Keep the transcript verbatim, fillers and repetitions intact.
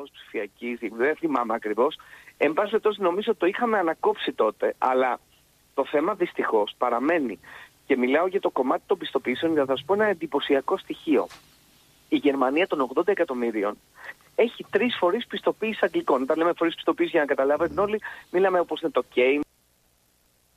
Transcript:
ω ψηφιακή, δεν θυμάμαι ακριβώς. Εν πάση περιπτώσει, νομίζω ότι το είχαμε ανακόψει τότε, αλλά το θέμα δυστυχώς παραμένει. Και μιλάω για το κομμάτι των πιστοποιήσεων, για να θα σου πω ένα εντυπωσιακό στοιχείο. Η Γερμανία των ογδόντα εκατομμύριων έχει τρεις φορείς πιστοποίηση αγγλικών. Όταν λέμε φορείς πιστοποίηση, για να καταλάβετε όλοι, μιλάμε όπως είναι το Cambridge,